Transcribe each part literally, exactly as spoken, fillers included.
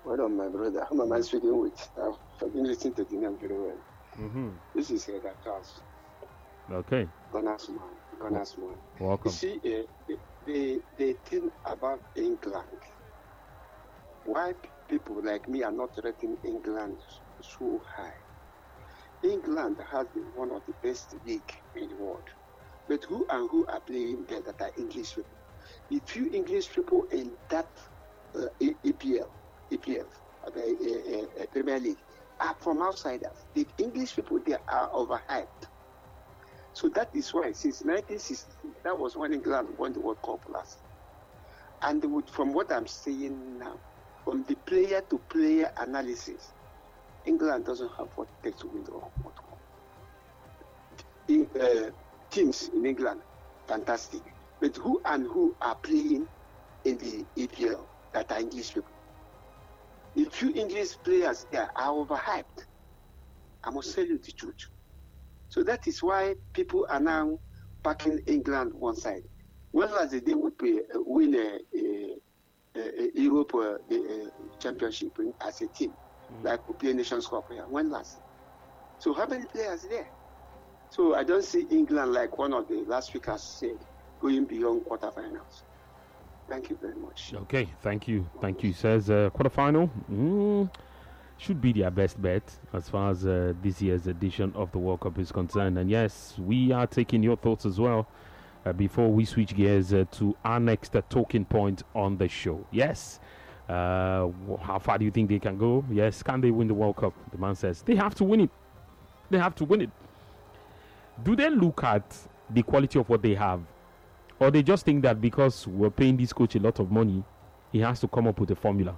Well done, my brother. Whom am I speaking with? I've been listening to the name very well. Mm-hmm. This is Edgar Charles. Okay. Gunners man. Gunners man. Welcome. You see, uh, the, the, the thing about England, why people like me are not rating England so high. England has been one of the best league in the world. But who and who are playing there that are English people? The few English people in that uh, E P L, E P L, uh, uh, uh, Premier League, are from outsiders. The English people there are overhyped. So that is why since nineteen sixty, that was when England won the World Cup last. And with, from what I'm saying now, from the player to player analysis, England doesn't have what it takes to win the World Cup. In, uh, teams in England, fantastic. But who and who are playing in the E P L that are English people? The few English players there are overhyped. I must tell you the truth. So that is why people are now backing England one side. When last they would play, uh, win a, a, a, a Europe uh, a, a championship as a team, mm. like we play Nations Cup here. When last? So how many players there? So I don't see England, like one of the last speakers said, going beyond quarterfinals. Thank you very much. Okay, thank you. Thank you. Says uh, quarterfinal mm, should be their best bet as far as uh, this year's edition of the World Cup is concerned. And yes, we are taking your thoughts as well uh, before we switch gears uh, to our next uh, talking point on the show. Yes. Uh, how far do you think they can go? Yes. Can they win the World Cup? The man says they have to win it. They have to win it. Do they look at the quality of what they have? Or they just think that because we're paying this coach a lot of money, he has to come up with a formula?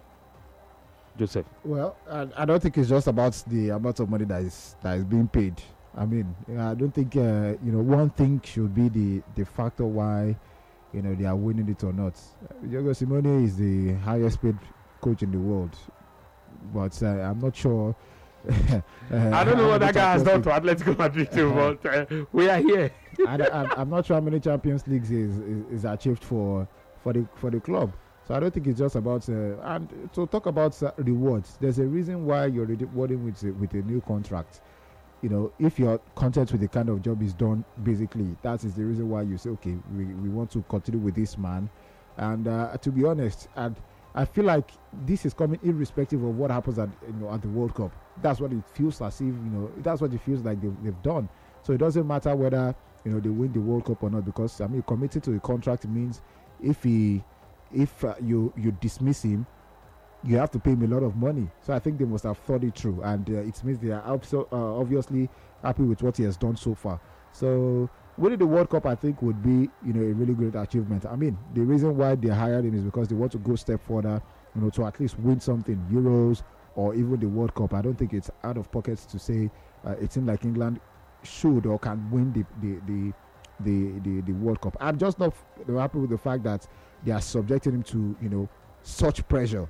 Joseph? Well, I, I don't think it's just about the amount of money that is that is being paid. I mean, I don't think, uh, you know, one thing should be the, the factor why, you know, they are winning it or not. Diego Simeone is the highest paid coach in the world. But uh, I'm not sure. uh, I don't know what that guy has done to Atletico Madrid too, but uh, we are here. I, I, I'm not sure how many Champions Leagues is, is, is achieved for for the for the club. So I don't think it's just about uh, and to talk about uh, rewards. There's a reason why you're rewarding with a, with a new contract. You know, if you're content with the kind of job he's done, basically that is the reason why you say, okay, we, we want to continue with this man. And uh, to be honest, and I feel like this is coming irrespective of what happens at you know at the World Cup. That's what it feels as if you know. That's what it feels like they've, they've done. So it doesn't matter whether you know they win the World Cup or not, because I mean, committed to a contract means if he, if uh, you you dismiss him, you have to pay him a lot of money. So I think they must have thought it through, and uh, it means they are abso- uh, obviously happy with what he has done so far. So winning the World Cup, I think, would be you know a really great achievement. I mean, the reason why they hired him is because they want to go a step further, you know, to at least win something, Euros or even the World Cup. I don't think it's out of pockets to say uh, it seems like England should or can win the the, the the the the World Cup. I'm just not happy with the fact that they are subjecting him to you know such pressure,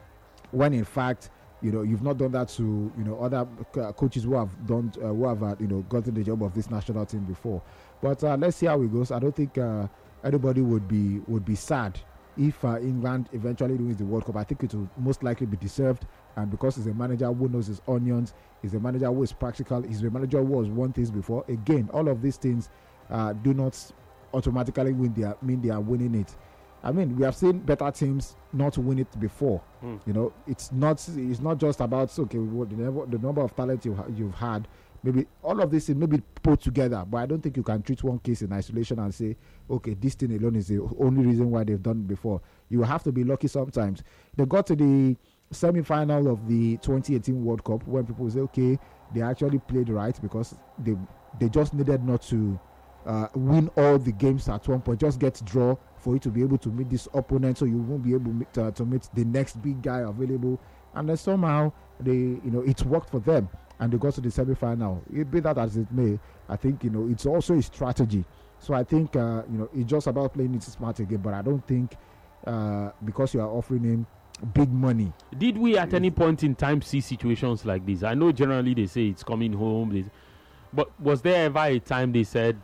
when in fact you know you've not done that to you know other uh, coaches who have done uh, who have uh, you know gotten the job of this national team before. But uh, let's see how it goes. I don't think uh, anybody would be would be sad if uh, England eventually wins the World Cup. I think it will most likely be deserved, and because he's a manager who knows his onions, he's a manager who is practical, he's a manager who has won things before. Again, all of these things uh, do not automatically win their, mean they are winning it. I mean, we have seen better teams not win it before. Mm. You know, it's not it's not just about okay, what the number, the number of talent you you've had. Maybe all of this is maybe put together, but I don't think you can treat one case in isolation and say, okay, this thing alone is the only reason why they've done it before. You have to be lucky sometimes. They got to the semi-final of the twenty eighteen World Cup when people say, okay, they actually played right because they they just needed not to uh, win all the games at one point, just get draw for you to be able to meet this opponent, so you won't be able to, uh, to meet the next big guy available. And then somehow they, you know, it worked for them. And they got to the semi-final. It be that as it may, I think you know it's also a strategy. So I think uh, you know it's just about playing it smart again. But I don't think uh, because you are offering him big money. Did we at any point in time see situations like this? I know generally they say it's coming home, they, but was there ever a time they said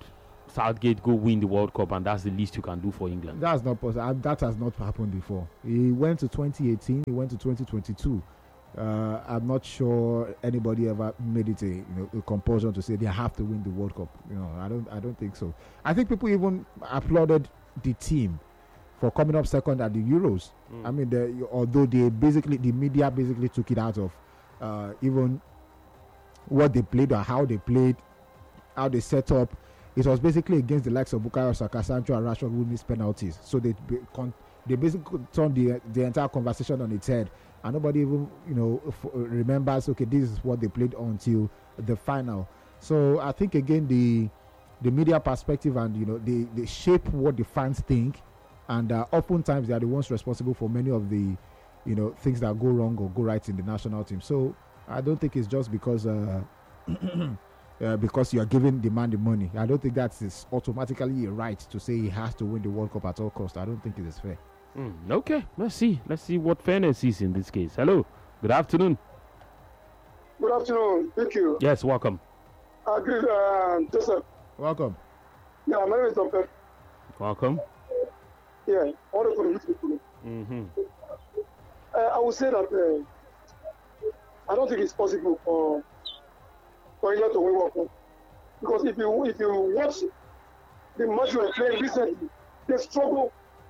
Southgate go win the World Cup and that's the least you can do for England? That's not possible. That has not happened before. He went to twenty eighteen. He went to twenty twenty-two. Uh, I'm not sure anybody ever made it a, you know, a compulsion to say they have to win the World Cup. You know, I don't. I don't think so. I think people even applauded the team for coming up second at the Euros. Mm. I mean, the, although they basically the media basically took it out of uh, even what they played or how they played, how they set up. It was basically against the likes of Bukayo Saka, Sancho, and Rashford who missed penalties. So they they basically turned the the entire conversation on its head. And nobody even, you know, f- remembers, okay, this is what they played until the final. So I think, again, the the media perspective and, you know, they, they shape what the fans think. And uh, oftentimes they are the ones responsible for many of the, you know, things that go wrong or go right in the national team. So I don't think it's just because uh, uh, because you are giving the man the money. I don't think that is automatically a right to say he has to win the World Cup at all costs. I don't think it is fair. Mm, okay, let's see. Let's see what fairness is in this case. Hello, good afternoon. Good afternoon. Thank you. Yes, welcome. Uh, good, uh, Joseph. Welcome. Yeah, my name is Doctor. Welcome. Yeah, wonderful to meet you. Mm-hmm. Uh, I would say that uh, I don't think it's possible for for England to win World Cup, because if you if you watch the match we played recently, they struggle.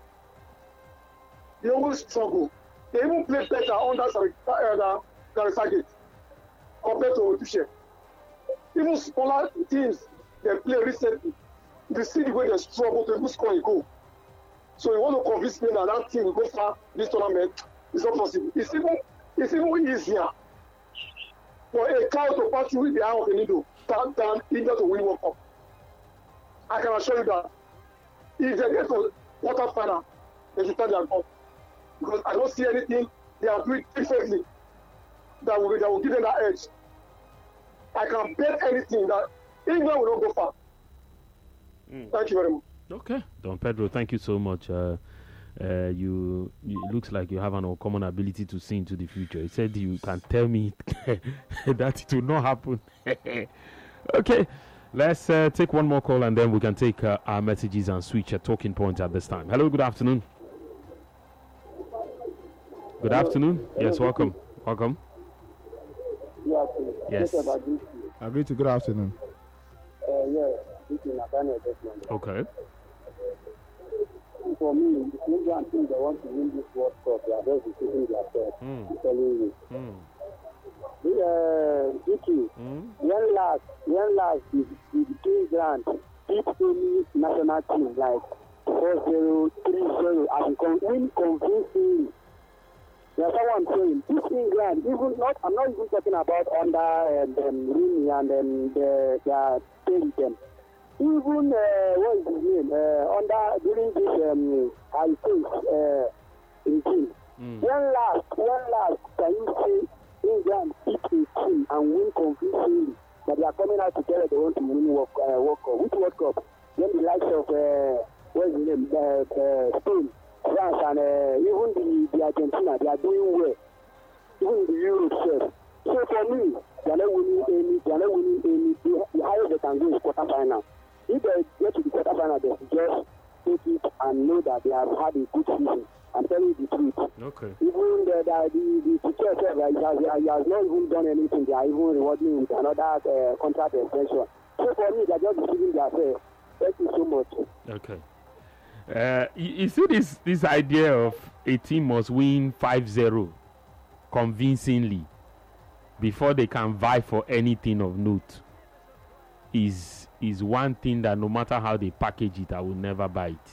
They always struggle. They even play better under Gary Southgate compared to Tuchel. Even smaller teams they play recently, you see the way they struggle to even score a goal. So you want to convince me that that team will go far this tournament? It's not possible. It's even it's even easier for a cow to pass through the eye of the needle than, than England to win World Cup. I can assure you that if they get to quarter final, they should stand their ground. Because I don't see anything they are doing differently that will, that will give them that edge. I can bet anything that England will not go far. Mm. Thank you very much. Okay, Don Pedro, thank you so much. Uh, uh, you, you, it looks like you have an uncommon ability to see into the future. He said you can tell me that it will not happen. Okay, let's uh, take one more call and then we can take uh, our messages and switch a talking point at this time. Hello, good afternoon. Good Hello. afternoon. Hello. Yes, welcome. Welcome. Yes. Agree to good afternoon. Uh, yeah, this is Nathaniel Desmond. Okay. For me, the England team that want to win this World Cup, they are just deceiving themselves. Mm. I'm telling you. Mm. Uh, Vicky, mm. when last, when last did, did England beat any national team like four zero, three zero, and con- win convincingly? That's what I'm saying. This England, even not, I'm not even talking about under um, um, Rooney and um, the, their them. Even uh, what is his name? Uh, under during this um, I think uh, in team. Mm. When last, when last can you see England beat a team and win convincingly that they are coming out together? They want to win World, uh, World Cup. Which World Cup? Then the likes of uh, what is his name? Uh, uh, Spain, France, and uh, even the, the Argentina. They are doing well. Even the Europe itself. So for me, they are not winning any. They are not winning any. The, the highest they can go is quarter final. If they get to the quarter final, they just take it and know that they have had a good season. I'm telling you the truth. Okay. Even the the the, the teacher said that he has, he has not even done anything. They are even rewarding with another uh, contract extension. So for me, they are just deceiving themselves. Thank you so much. Okay. Uh, you, you see this this idea of a team must win five zero convincingly before they can vie for anything of note is is one thing that no matter how they package it, I will never buy it.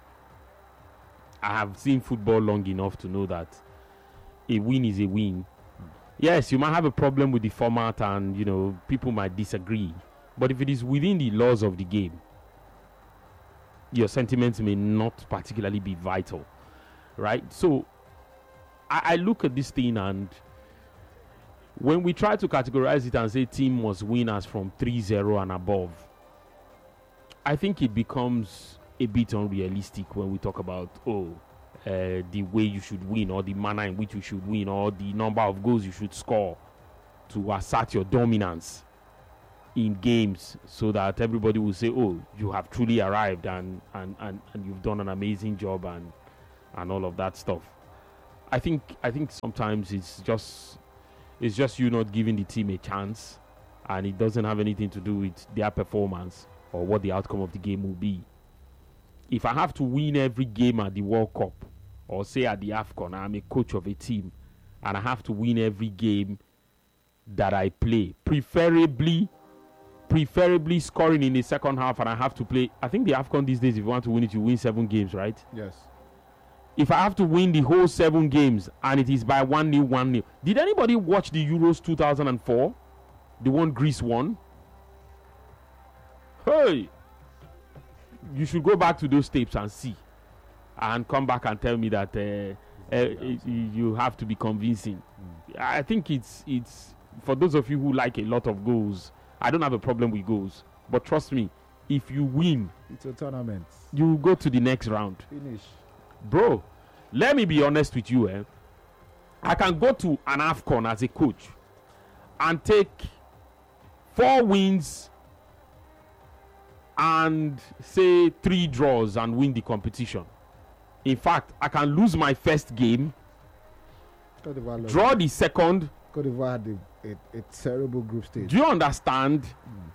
I have seen football long enough to know that a win is a win. Yes, you might have a problem with the format and, you know, people might disagree. But if it is within the laws of the game, your sentiments may not particularly be vital, right? So I, I look at this thing, and when we try to categorize it and say team must win as from three zero and above, I think it becomes a bit unrealistic when we talk about, oh, uh, the way you should win, or the manner in which you should win, or the number of goals you should score to assert your dominance. in games so that everybody will say, oh, you have truly arrived and, and, and, and you've done an amazing job and and all of that stuff. I think I think sometimes it's just it's just you not giving the team a chance, and it doesn't have anything to do with their performance or what the outcome of the game will be. If I have to win every game at the World Cup or say at the AFCON, I'm a coach of a team and I have to win every game that I play, preferably preferably scoring in the second half, and I have to play. I think the AFCON these days, if you want to win it, you win seven games, right? Yes. If I have to win the whole seven games and it is by one nil, one nil. Did anybody watch the Euros two thousand four? The one Greece won? Hey! You should go back to those tapes and see. And come back and tell me that uh, uh, you have to be convincing. Mm. I think it's it's for those of you who like a lot of goals. I don't have a problem with goals, but trust me, if you win, it's a tournament. You go to the next round. Finish, bro. Let me be honest with you. Eh? I can go to an AFCON as a coach and take four wins and say three draws and win the competition. In fact, I can lose my first game, draw the second. Cote d'Ivoire had a, a, a terrible group stage. Do you understand? Mm.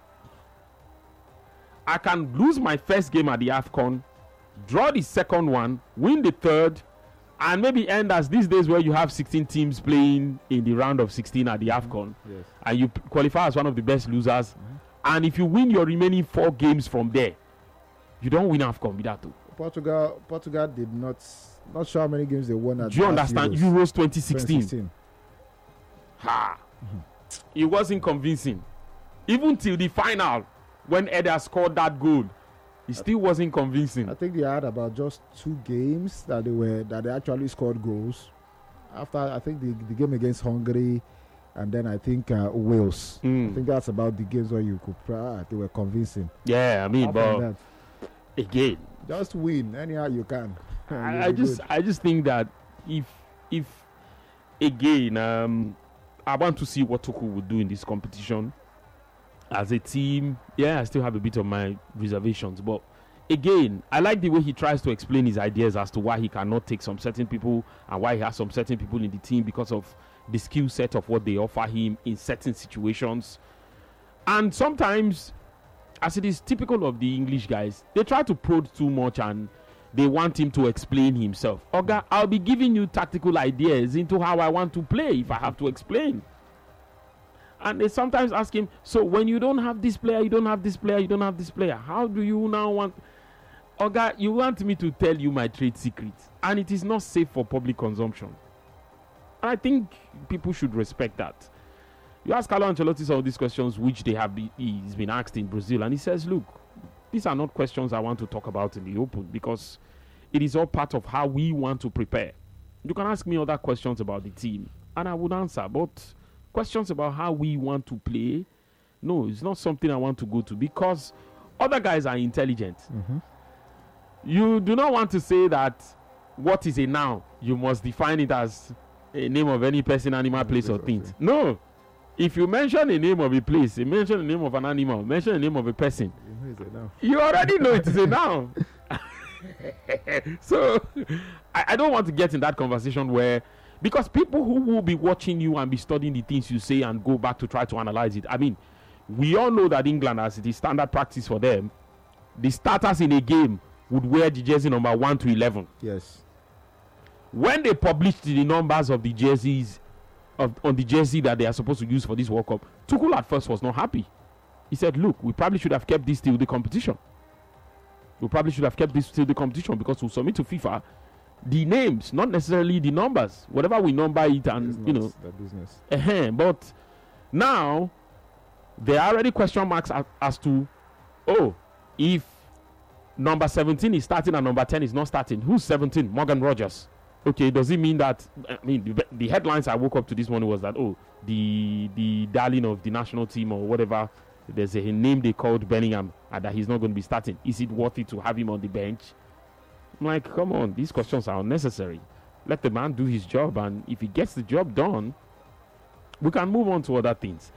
I can lose my first game at the AFCON, draw the second one, win the third, and maybe end as these days where you have sixteen teams playing in the round of sixteen at the AFCON, mm-hmm. yes. and you p- qualify as one of the best losers. Mm-hmm. And if you win your remaining four games from there, you don't win AFCON with that too. Portugal, Portugal did not, not sure how many games they won at Do you understand? Euros, Euros twenty sixteen. twenty sixteen. Ha! Mm-hmm. It wasn't convincing. Even till the final, when Eder scored that goal, it still wasn't convincing. I think they had about just two games that they were that they actually scored goals. After I think the, the game against Hungary, and then I think uh, Wales. Mm. I think that's about the games where you could. Uh, they were convincing. Yeah, I mean, but again, just win anyhow you can. I, I just, good. I just think that if, if again, um, I want to see what Tuchel will do in this competition. As a team, yeah, I still have a bit of my reservations. But again, I like the way he tries to explain his ideas as to why he cannot take some certain people and why he has some certain people in the team because of the skill set of what they offer him in certain situations. And sometimes, as it is typical of the English guys, they try to probe too much and they want him to explain himself. Oga, I'll be giving you tactical ideas into how I want to play if I have to explain. And they sometimes ask him, so when you don't have this player, you don't have this player, you don't have this player, how do you now want... Oga, you want me to tell you my trade secrets, and it is not safe for public consumption. And I think people should respect that. You ask Carlo Ancelotti some of these questions, which they have be, he's been asked in Brazil, and he says, look, these are not questions I want to talk about in the open because it is all part of how we want to prepare. You can ask me other questions about the team, and I would answer, but questions about how we want to play, no, it's not something I want to go to because other guys are intelligent. Mm-hmm. You do not want to say that what is a noun, you must define it as a name of any person, animal, place, or thing. No. If you mention the name of a place, you mention the name of an animal, mention the name of a person, you already know it is a noun. So, I, I don't want to get in that conversation where, because people who will be watching you and be studying the things you say and go back to try to analyze it. I mean, we all know that England, as it is standard practice for them, the starters in a game would wear the jersey number one to eleven. Yes. When they published the numbers of the jerseys, of on the jersey that they are supposed to use for this World Cup, Tuchel at first was not happy. He said, look, we probably should have kept this till the competition. We probably should have kept this till the competition because we'll submit to FIFA the names, not necessarily the numbers. Whatever we number it and, business, you know. The business. Uh-huh, but now, there are already question marks as, as to, oh, if number seventeen is starting and number ten is not starting, who's seventeen? Morgan Rogers. Okay, does it mean that, I mean, the, the headlines I woke up to this morning was that, oh, the the darling of the national team or whatever, there's a name they called Bellingham and that he's not going to be starting. Is it worth it to have him on the bench? I'm like, come on, these questions are unnecessary. Let the man do his job, and if he gets the job done, we can move on to other things.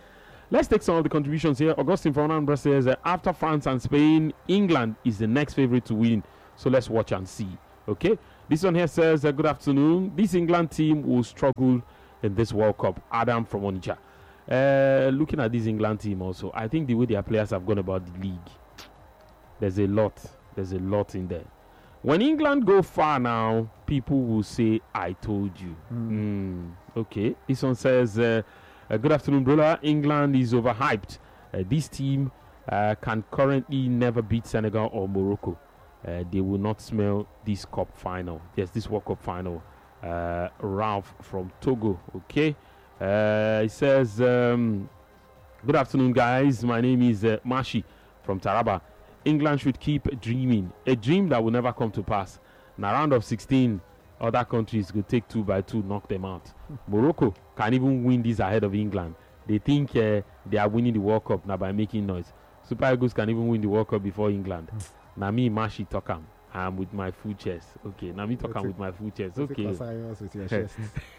Let's take some of the contributions here. Augustine from Anambra says, uh, after France and Spain, England is the next favorite to win. So let's watch and see. Okay. This one here says, uh, good afternoon. This England team will struggle in this World Cup. Adam from Onitsha. Uh, looking at this England team also, I think the way their players have gone about the league, there's a lot. There's a lot in there. When England go far now, people will say, I told you. Mm. Mm, okay. This one says, uh, uh, good afternoon, brother. England is overhyped. Uh, this team uh, can currently never beat Senegal or Morocco. Uh, they will not smell this cup final. Yes, this World Cup final. Uh, Ralph from Togo. Okay. Uh, he says, um, good afternoon, guys. My name is uh, Mashi from Taraba. England should keep dreaming. A dream that will never come to pass. Now, round of sixteen, other countries will take two by two, knock them out. Morocco can even win this ahead of England. They think uh, they are winning the World Cup now by making noise. Super Eagles can even win the World Cup before England. Mm. Now me, Mashi, Tokam. I'm with my full chest. Okay, now me, Tokam with my full chest. Okay. With your chest.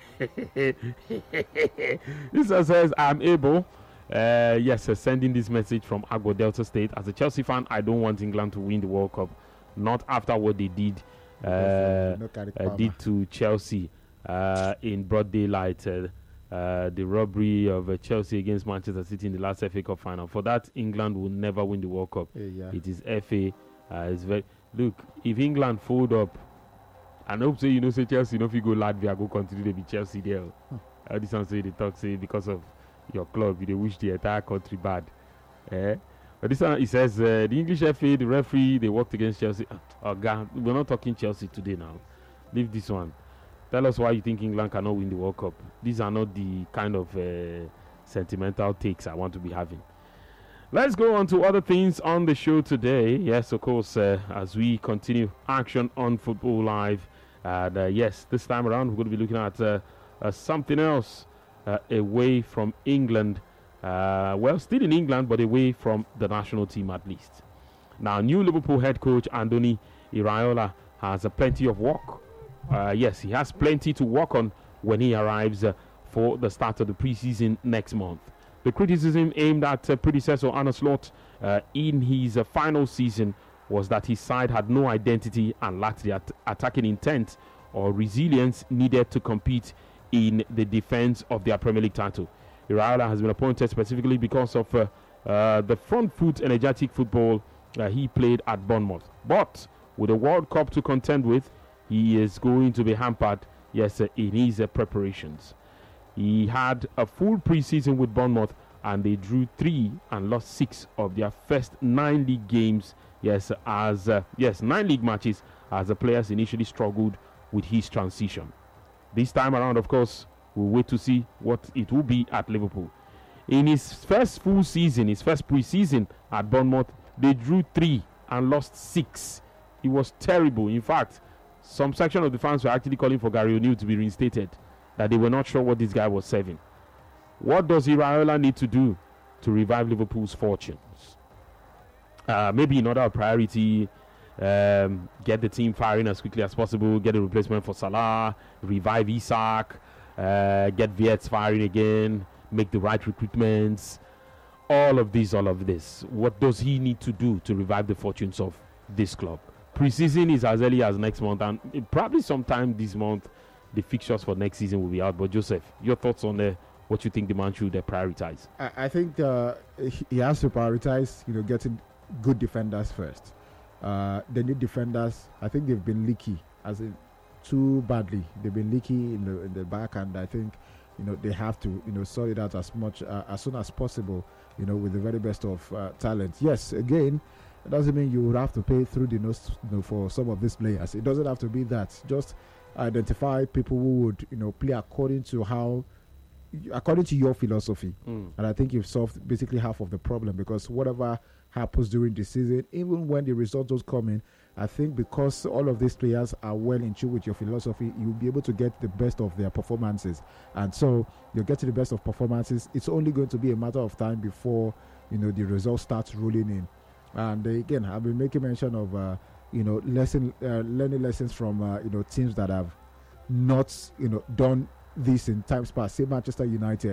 This one says, I'm able. Uh, yes, uh, sending this message from Agbo Delta State. As a Chelsea fan, I don't want England to win the World Cup. Not after what they did uh, uh, uh, did to Chelsea uh, in broad daylight. Uh, uh, the robbery of uh, Chelsea against Manchester City in the last F A Cup final. For that, England will never win the World Cup. Yeah, yeah. It is F A. Uh, it's very look. If England fold up, and hope say you know say Chelsea, you know if you go Latvia, go continue to be Chelsea there. Huh. Uh, this one say they talk say because of your club, they wish the entire country bad. Eh? But this one, it says uh, the English F A, the referee, they worked against Chelsea. Oh, God, we're not talking Chelsea today now. Leave this one. Tell us why you think England cannot win the World Cup. These are not the kind of uh, sentimental takes I want to be having. Let's go on to other things on the show today. Yes, of course, uh, as we continue action on Football Live. And uh, yes, this time around, we're going to be looking at uh, uh, something else. Uh, away from England, uh, well, still in England, but away from the national team at least. Now, new Liverpool head coach Andoni Iraola has uh, plenty of work. Uh, yes, he has plenty to work on when he arrives uh, for the start of the preseason next month. The criticism aimed at uh, predecessor Arne Slot uh, in his uh, final season was that his side had no identity and lacked the at- attacking intent or resilience needed to compete in the defense of their Premier League title. Iraola has been appointed specifically because of uh, uh, the front foot energetic football uh, he played at Bournemouth. But with a World Cup to contend with, he is going to be hampered, yes, uh, in his uh, preparations. He had a full preseason with Bournemouth and they drew three and lost six of their first nine league games, yes, as uh, yes, nine league matches as the players initially struggled with his transition. This time around, of course, we'll wait to see what it will be at Liverpool. In his first full season, his first pre-season at Bournemouth, they drew three and lost six. It was terrible. In fact, some section of the fans were actually calling for Gary O'Neill to be reinstated, that they were not sure what this guy was serving. What does Iraola need to do to revive Liverpool's fortunes? Uh, maybe in order of priority, Um, get the team firing as quickly as possible, get a replacement for Salah, revive Isak, uh, get Viets firing again, make the right recruitments, all of this, all of this. What does he need to do to revive the fortunes of this club? Preseason is as early as next month, and probably sometime this month, the fixtures for next season will be out. But Joseph, your thoughts on uh, what you think the man should uh, prioritize? I, I think uh, he has to prioritize, you know, getting good defenders first. Uh, the new defenders, I think they've been leaky, as in too badly. They've been leaky in the in the back, and I think you know they have to you know sort it out as much uh, as soon as possible. You know, with the very best of uh, talent. Yes, again, it doesn't mean you would have to pay through the nose, you know, for some of these players. It doesn't have to be that. Just identify people who would you know play according to how. According to your philosophy, mm. and I think you've solved basically half of the problem, because whatever happens during the season, even when the results don't come in, I think because all of these players are well in tune with your philosophy, you'll be able to get the best of their performances. And so you'll get to the best of performances. It's only going to be a matter of time before you know the results start rolling in. And uh, again, I've been making mention of uh, you know lesson uh, learning lessons from uh, you know teams that have not you know done this in times past. Say Manchester United,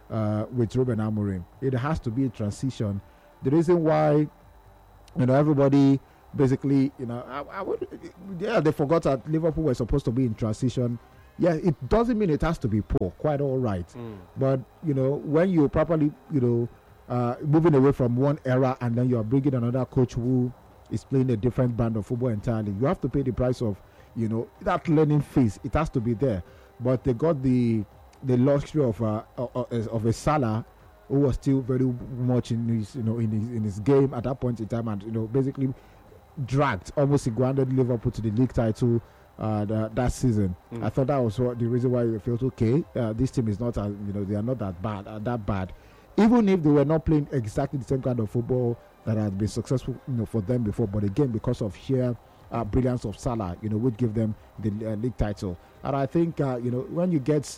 uh, with Ruben Amorim. It has to be a transition. The reason why, you know, everybody basically, you know, I, I would, yeah, they forgot that Liverpool were supposed to be in transition. Yeah, it doesn't mean it has to be poor. Quite all right. Mm. But, you know, when you properly, you know, uh, moving away from one era and then you are bringing another coach who is playing a different brand of football entirely, you have to pay the price of, you know, that learning phase. It has to be there. But they got the the luxury of uh, of a Salah who was still very much in his, you know, in his in his game at that point in time, and, you know, basically dragged, almost grounded Liverpool to the league title uh, the, that season. Mm. I thought that was what the reason why we felt okay. Uh, this team is not, uh, you know, they are not that bad, uh, that bad. Even if they were not playing exactly the same kind of football that had been successful, you know, for them before, but again, because of sheer uh, brilliance of Salah, you know, would give them the uh, league title. And I think, uh, you know, when you get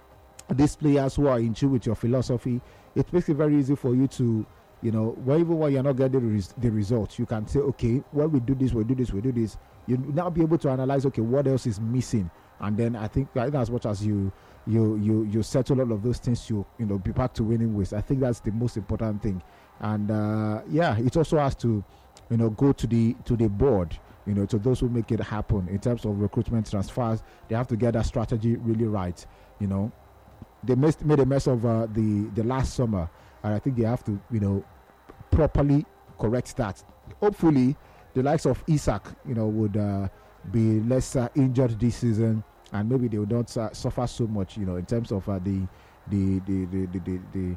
these players who are in tune with your philosophy, it makes it very easy for you to, you know, when, even when you're not getting the, res- the results, you can say, okay, when we do this, we do this, we do this. You now be able to analyze, okay, what else is missing, and then I think uh, as much as you you you you settle all of those things, you you know, be back to winning ways. I think that's the most important thing, and uh, yeah, it also has to, you know, go to the to the board, you know, to those who make it happen in terms of recruitment, transfers. They have to get that strategy really right. You know, they missed, made a mess of uh, the the last summer, and I think they have to, you know, properly correct that. Hopefully, the likes of Isak, you know, would uh, be less uh, injured this season, and maybe they would not uh, suffer so much, you know, in terms of uh, the, the, the, the, the, the, the,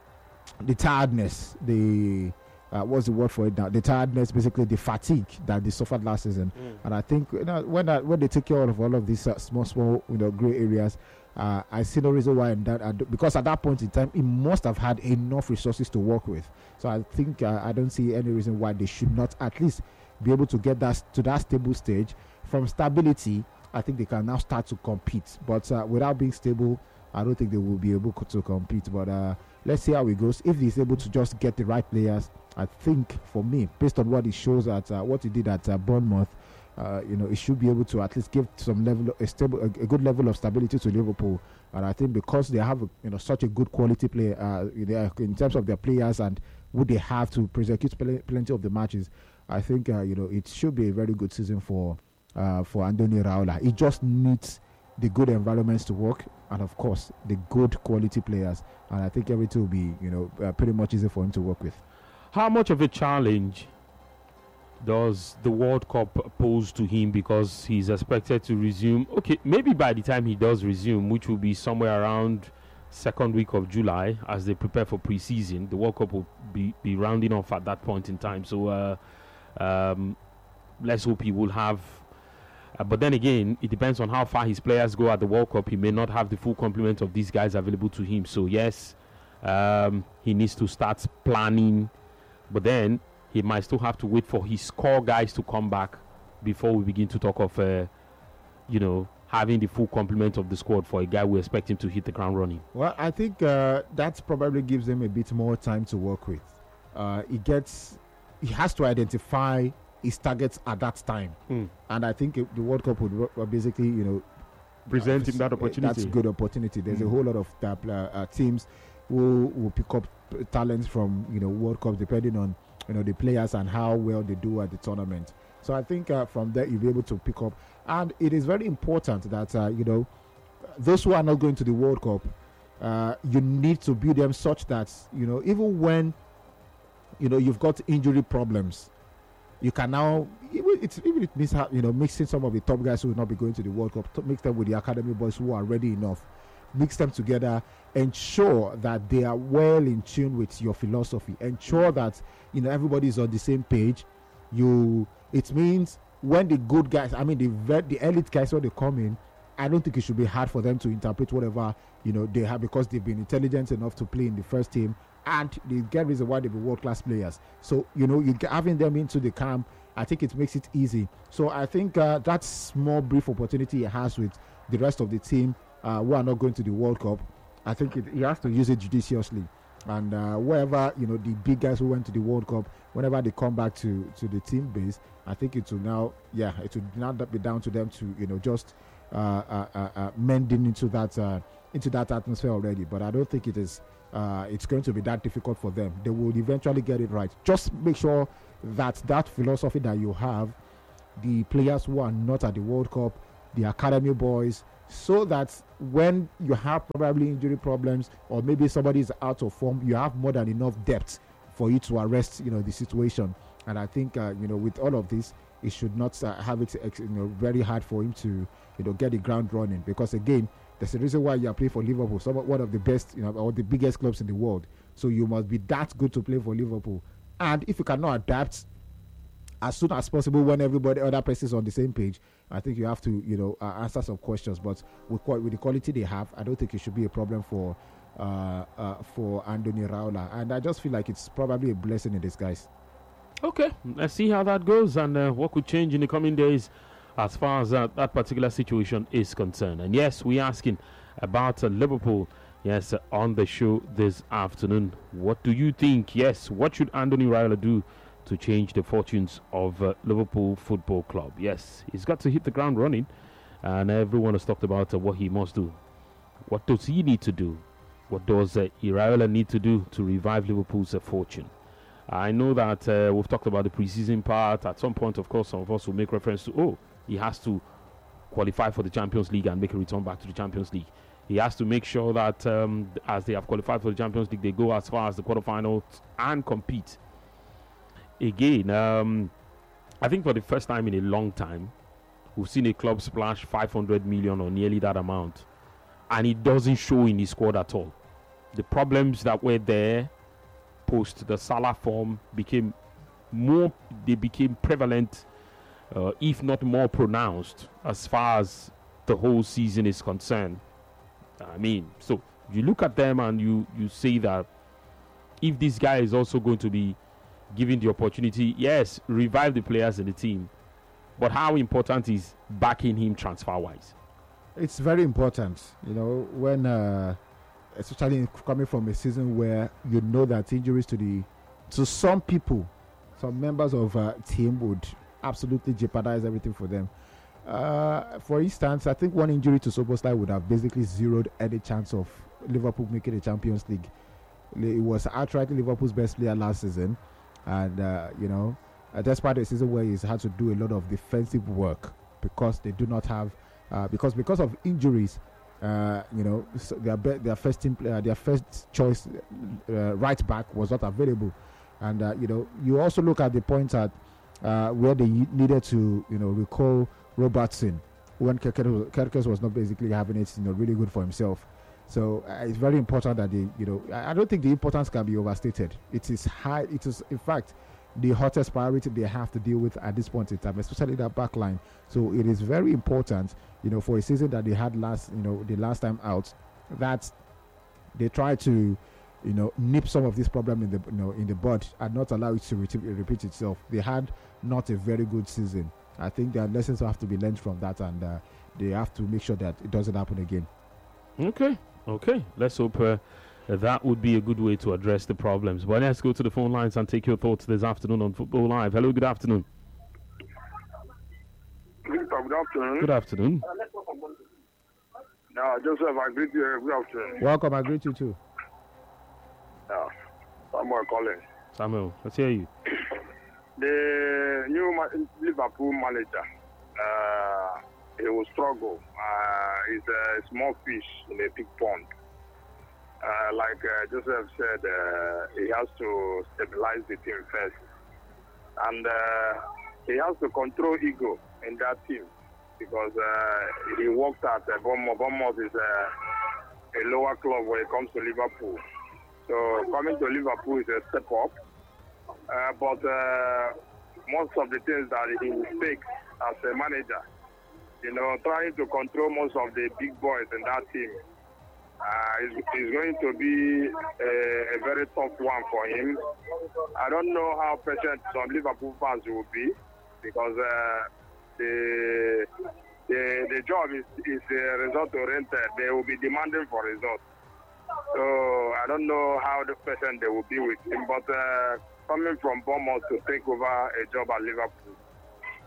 the tiredness, the uh, what's the word for it now? The tiredness, basically the fatigue that they suffered last season. Mm. And I think, you know, when uh, when they take care of all of these uh, small, small, you know, grey areas, uh, I see no reason why in that, uh, because at that point in time, he must have had enough resources to work with. So I think uh, I don't see any reason why they should not at least be able to get that to that stable stage. From stability, I think they can now start to compete. But uh, without being stable, I don't think they will be able to compete. But uh, let's see how it goes. If he's able to just get the right players, I think for me, based on what he shows at uh, what he did at uh, Bournemouth, uh, you know, he should be able to at least give some level, a stable, a, a good level of stability to Liverpool. And I think because they have, a, you know, such a good quality player uh, in terms of their players and would they have to prosecute pl- plenty of the matches, I think uh, you know, it should be a very good season for uh, for Andoni Raiola. He just needs the good environments to work, and of course the good quality players. And I think everything will be, you know, uh, pretty much easy for him to work with. How much of a challenge does the World Cup pose to him, because he's expected to resume? Okay, maybe by the time he does resume, which will be somewhere around second week of July, as they prepare for pre-season, the World Cup will be, be rounding off at that point in time. So. Uh, Um, let's hope he will have, uh, but then again, it depends on how far his players go at the World Cup. He may not have the full complement of these guys available to him. So yes, um, he needs to start planning, but then he might still have to wait for his core guys to come back before we begin to talk of, uh, you know, having the full complement of the squad for a guy we expect him to hit the ground running. Well, I think uh, that probably gives him a bit more time to work with. Uh, he gets. He has to identify his targets at that time, mm. and I think it, the World Cup would uh, basically, you know, present him that opportunity. That's a good opportunity. There's mm. a whole lot of uh, uh, teams who will pick up talents from, you know, World Cup, depending on, you know, the players and how well they do at the tournament. So I think uh, from there you'll be able to pick up, and it is very important that uh, you know, those who are not going to the World Cup, uh, you need to build them such that, you know, even when, you know, you've got injury problems, you can now, even it's even it means, you know, mixing some of the top guys who will not be going to the World Cup, to mix them with the academy boys who are ready enough, mix them together, ensure that they are well in tune with your philosophy, ensure that, you know, everybody is on the same page. You, it means when the good guys, I mean the the elite guys, when they come in, I don't think it should be hard for them to interpret whatever, you know, they have, because they've been intelligent enough to play in the first team. And they get reason why they be world-class players. So, you know, you having them into the camp, I think it makes it easy. So I think uh, that small brief opportunity he has with the rest of the team uh, who are not going to the World Cup, I think it, he has to use it judiciously. And uh, wherever, you know, the big guys who went to the World Cup, whenever they come back to, to the team base, I think it will now, yeah, it will now be down to them to, you know, just uh, uh, uh, uh, mending into that uh, into that atmosphere already. But I don't think it is. Uh, it's going to be that difficult for them. They will eventually get it right. Just make sure that that philosophy that you have, the players who are not at the World Cup, the academy boys, so that when you have probably injury problems or maybe somebody is out of form, you have more than enough depth for you to arrest, you know, the situation. And I think, uh, you know, with all of this, it should not uh, have it, you know, very hard for him to, you know, get the ground running. Because again, there's a reason why you are playing for Liverpool, some one of the best, you know, or the biggest clubs in the world. So you must be that good to play for Liverpool. And if you cannot adapt as soon as possible when everybody other person is on the same page, I think you have to, you know, uh, answer some questions. But with, with the quality they have, I don't think it should be a problem for uh, uh, for Andoni Raiola. And I just feel like it's probably a blessing in disguise. Okay, let's see how that goes and uh, what could change in the coming days as far as uh, that particular situation is concerned. And yes, we're asking about uh, Liverpool, yes, uh, on the show this afternoon. What do you think? Yes, what should Andoni Raiola do to change the fortunes of uh, Liverpool Football Club? Yes, he's got to hit the ground running, and everyone has talked about uh, what he must do. What does he need to do? What does uh, Raiola need to do to revive Liverpool's uh, fortune? I know that uh, we've talked about the preseason part. At some point, of course, some of us will make reference to, oh, he has to qualify for the Champions League and make a return back to the Champions League. He has to make sure that um, as they have qualified for the Champions League, they go as far as the quarterfinals and compete. Again, um, I think for the first time in a long time, we've seen a club splash five hundred million or nearly that amount, and it doesn't show in his squad at all. The problems that were there post the Salah form became more, they became prevalent, uh, if not more pronounced, as far as the whole season is concerned. I mean, so you look at them and you, you say that if this guy is also going to be given the opportunity, yes, revive the players in the team, but how important is backing him transfer-wise? It's very important, you know, when, uh, especially coming from a season where you know that injuries to the, to some people, some members of a uh, team would absolutely jeopardize everything for them. Uh, for instance, I think one injury to Szoboszlai would have basically zeroed any chance of Liverpool making the Champions League. It was outrightly Liverpool's best player last season, and uh, you know, uh, despite a season where he's had to do a lot of defensive work because they do not have, uh, because because of injuries, uh, you know, so their be- their first team player, their first choice uh, right back was not available, and uh, you know, you also look at the point at uh, where they needed to, you know, recall Robertson when Kerkez was not basically having it, you know, really good for himself. So uh, it's very important that they, you know, I, I don't think the importance can be overstated. It is high. It is, in fact, the hottest priority they have to deal with at this point in time, especially that back line. So it is very important, you know, for a season that they had last, you know, the last time out, that they try to, you know, nip some of this problem in the, you know, in the bud and not allow it to re- repeat itself. They had not a very good season. I think there are lessons have to be learned from that, and uh, they have to make sure that it doesn't happen again. Okay, okay. Let's hope uh, that would be a good way to address the problems. But let's go to the phone lines and take your thoughts this afternoon on Football Live. Hello, good afternoon. Good afternoon. Good afternoon. No, Joseph, I greet you. Good afternoon. Welcome, I greet you too. Yeah, Samuel calling. Samuel, let's hear you. The new ma- Liverpool manager, uh, he will struggle. Uh, he's a small fish in a big pond. Uh, like uh, Joseph said, uh, he has to stabilize the team first. And uh, he has to control ego in that team, because uh, he worked at uh, Bournemouth. Bournemouth is uh, a lower club when it comes to Liverpool. So coming to Liverpool is a step up. Uh, but uh, most of the things that he mistakes as a manager, you know, trying to control most of the big boys in that team, uh, is, is going to be a, a very tough one for him. I don't know how patient some Liverpool fans will be, because uh, the, the the job is, is uh, result oriented. They will be demanding for results. So I don't know how the patient they will be with him, but. Uh, Coming from Bournemouth to take over a job at Liverpool,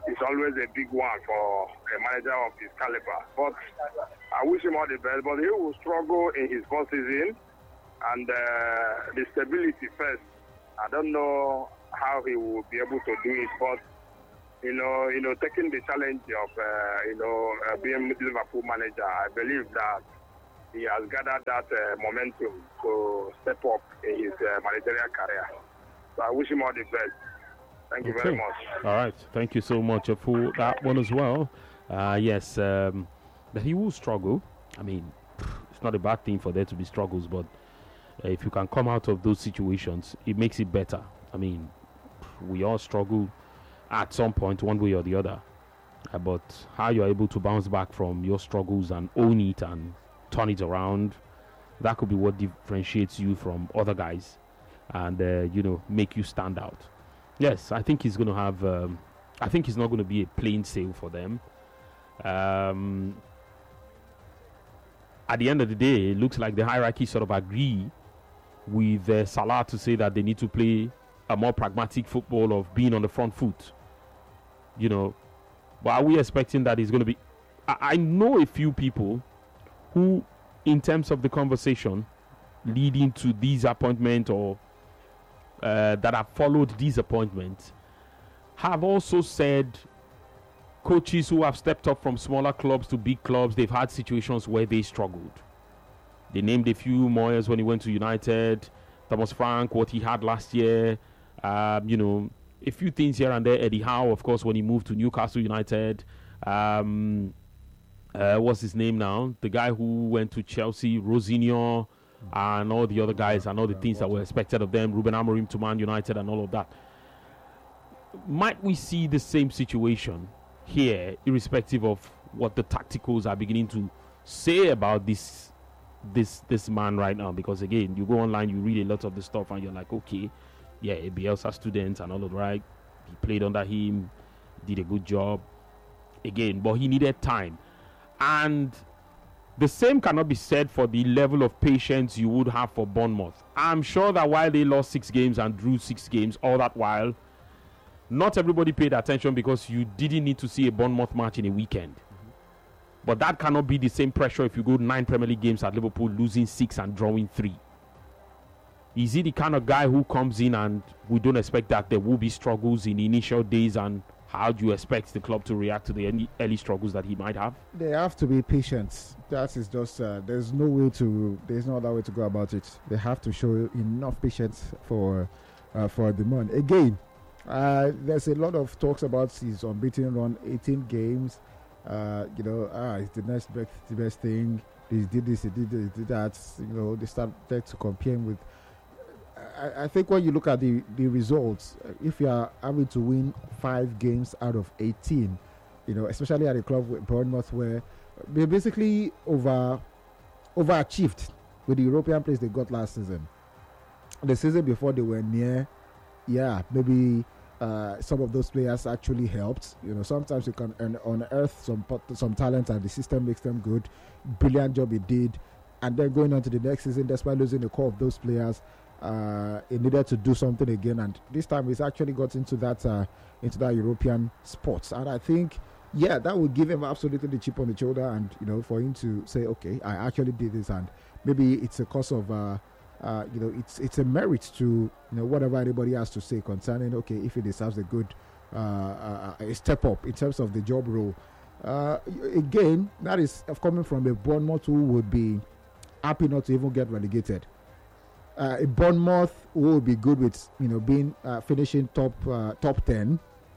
it's always a big one for a manager of his caliber. But I wish him all the best. But he will struggle in his first season, and uh, the stability first. I don't know how he will be able to do it, but you know, you know, taking the challenge of uh, you know uh, being Liverpool manager, I believe that he has gathered that uh, momentum to step up in his uh, managerial career. So I wish him all the best. Thank you okay. very much. All right. Thank you so much uh, for that one as well. Uh, yes, um, that he will struggle. I mean, it's not a bad thing for there to be struggles, but uh, if you can come out of those situations, it makes it better. I mean, we all struggle at some point, one way or the other. Uh, but how you're able to bounce back from your struggles and own it and turn it around, that could be what differentiates you from other guys and, uh, you know, make you stand out. Yes, I think he's going to have, um, I think he's not going to be a plain sail for them. Um, at the end of the day, it looks like the hierarchy sort of agree with uh, Salah to say that they need to play a more pragmatic football of being on the front foot. You know, but are we expecting that he's going to be... I, I know a few people who, in terms of the conversation leading to these appointments or uh, that have followed these appointments, have also said coaches who have stepped up from smaller clubs to big clubs, they've had situations where they struggled. They named a few Moyes when he went to United, Thomas Frank, what he had last year, um, you know, a few things here and there. Eddie Howe, of course, when he moved to Newcastle United. Um, uh, what's his name now? The guy who went to Chelsea, Rosinho, and all the other guys, and all the things that were expected of them. Ruben Amorim to Man United and all of that. Might we see the same situation here, irrespective of what the tacticals are beginning to say about this this this man right now? Because again, you go online, you read a lot of the stuff, and you're like, okay, yeah, a Bielsa student and all of that, right? He played under him, did a good job. Again, but he needed time. And the same cannot be said for the level of patience you would have for Bournemouth. I'm sure that while they lost six games and drew six games all that while, not everybody paid attention because you didn't need to see a Bournemouth match in a weekend. Mm-hmm. But that cannot be the same pressure if you go nine Premier League games at Liverpool, losing six and drawing three. Is he the kind of guy who comes in and we don't expect that there will be struggles in the initial days, and how do you expect the club to react to the early, early struggles that he might have? They have to be patient. That is just, uh, there's no way to, there's no other way to go about it. They have to show enough patience for uh, for the man. Again, uh, there's a lot of talks about his unbeaten run, eighteen games. Uh, you know, ah, it's the next best, the best thing. He did this, he did this, he did that. You know, they started to compare him with. I, I think when you look at the, the results, if you are having to win five games out of eighteen, you know, especially at a club with Bournemouth where they basically over overachieved with the European place they got last season. The season before they were near, yeah, maybe uh, some of those players actually helped. You know, sometimes you can un- unearth some some talent and the system makes them good. Brilliant job he did. And then going on to the next season, despite losing the core of those players, Uh, it needed to do something again, and this time he's actually got into that uh, into that European sports, and I think, yeah, that would give him absolutely the chip on the shoulder, and you know, for him to say, okay, I actually did this, and maybe it's a cause of, uh, uh, you know, it's it's a merit to, you know, whatever anybody has to say concerning, okay, if he deserves a good uh, uh, a step up in terms of the job role. Uh, again, that is coming from a Bournemouth who would be happy not to even get relegated. Uh, a Bournemouth who would be good with, you know, being uh, finishing top uh, top ten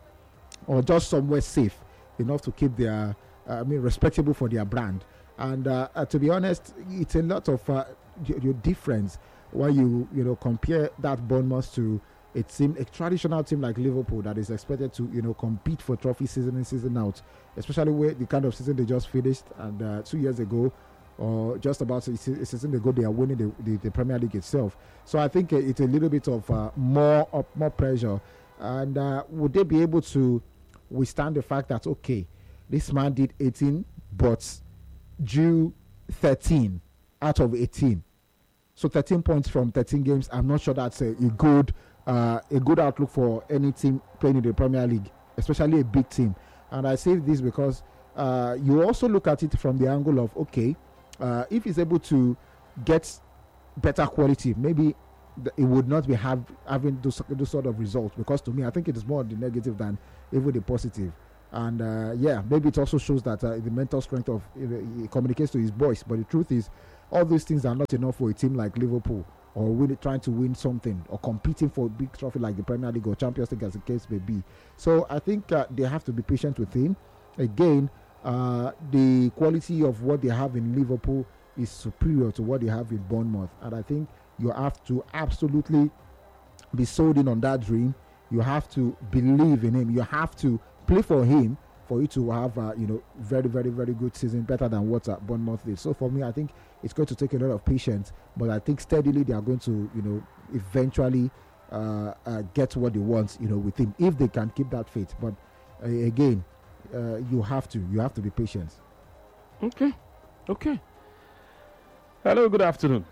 or just somewhere safe enough to keep their, uh, I mean, respectable for their brand. And uh, uh, to be honest, it's a lot of uh, your difference when you you know compare that Bournemouth to a team, a traditional team like Liverpool that is expected to you know compete for trophy season in, season out, especially where the kind of season they just finished and uh, two years ago. Or just about a season ago, they are winning the, the, the Premier League itself. So I think uh, it's a little bit of uh, more uh, more pressure. And uh, would they be able to withstand the fact that, okay, this man did eighteen, but drew thirteen out of eighteen. So thirteen points from thirteen games. I'm not sure that's a, a good uh, a good outlook for any team playing in the Premier League. especially a big team. And I say this because uh, you also look at it from the angle of, okay, uh, if he's able to get better quality, maybe th- it would not be have, having those, those sort of results. Because to me, I think it is more the negative than even the positive. And uh, yeah, maybe it also shows that uh, the mental strength of uh, he communicates to his boys. But the truth is, all these things are not enough for a team like Liverpool, or win, trying to win something, or competing for a big trophy like the Premier League or Champions League, as the case may be. So I think uh, they have to be patient with him. Again, uh, the quality of what they have in Liverpool is superior to what they have in Bournemouth, and I think you have to absolutely be sold in on that dream. You have to believe in him. You have to play for him for you to have, uh, you know, very, very, very good season, better than what uh, Bournemouth did. So for me, I think it's going to take a lot of patience, but I think steadily they are going to, you know, eventually uh, uh, get what they want, you know, with him, if they can keep that faith. But uh, again, uh, you have to, you have to be patient. Okay, okay. Hello, good afternoon.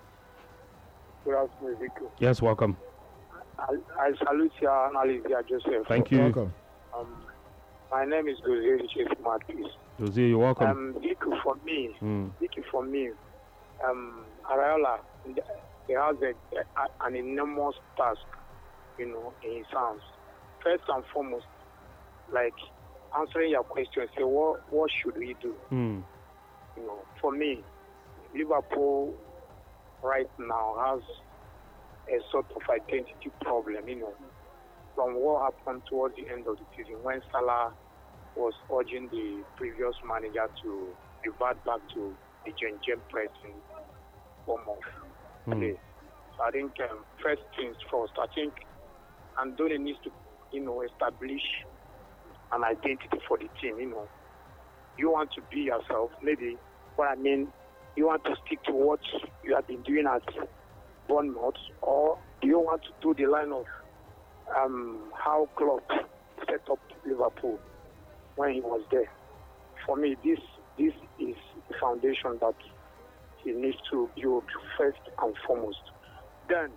Good afternoon, Vico. Yes, welcome. I, I salute you, analyst here, Joseph. Thank you. Welcome. Um, my name is Jose Chief Marquis. Jose, you're welcome. Um, Vico, for me, Mm. Vico, for me, um, Arayola, he has a, a, an enormous task, you know, in his hands. First and foremost, like answering your question, say, what, what should we do? Mm. You know, for me, Liverpool right now has a sort of identity problem, you know, from what happened towards the end of the season when Salah was urging the previous manager to revert back to the Gen Gen press in Bournemouth. Mm. Okay. So I think um, first things first, I think Andoni needs to, you know, establish an identity for the team, you know. You want to be yourself, maybe what I mean, you want to stick to what you have been doing at Bournemouth, or do you want to do the line of um, how Klopp set up Liverpool when he was there? For me, this this is the foundation that he needs to build first and foremost. Then,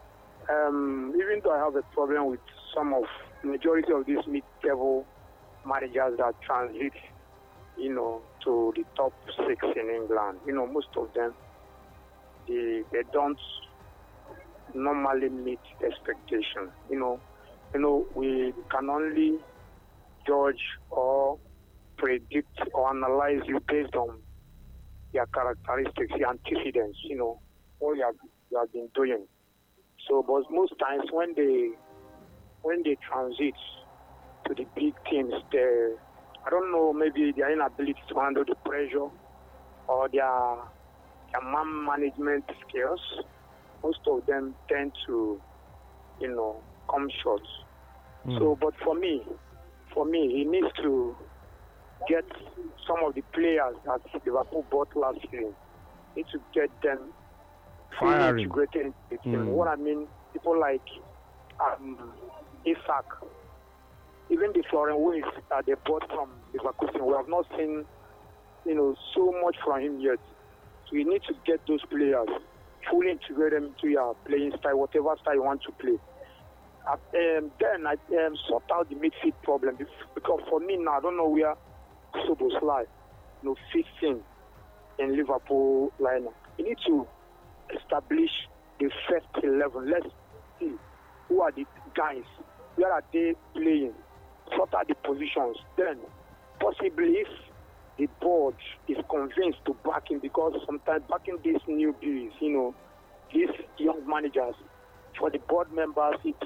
um, even though I have a problem with some of the majority of these mid-level managers that transit, you know, to the top six in England, you know, most of them, they they don't normally meet expectation. You know, you know, we can only judge or predict or analyze you based on your characteristics, your antecedents, you know, what you have, you have been doing. So, but most times when they when they transit to the big teams, they, I don't know, maybe their inability to handle the pressure or their their man management skills, most of them tend to, you know, come short. Mm. So, but for me, for me, he needs to get some of the players that Liverpool bought last season. Need to get them fully Firing. integrated into the team. Mm. What I mean, people like um, Isak, even the Florian Wirtz that they bought from Leverkusen, we have not seen, you know, so much from him yet. So you need to get those players, fully integrate them into your playing style, whatever style you want to play. Uh, um, then I um, sort out the midfield problem, because for me now, I don't know where Szoboszlai, you know, fits in in Liverpool lineup. You need to establish the first eleven. Let's see who are the guys, where are they playing, sort out the positions. Then possibly if the board is convinced to back him, because sometimes backing these newbies, you know, these young managers, for the board members, it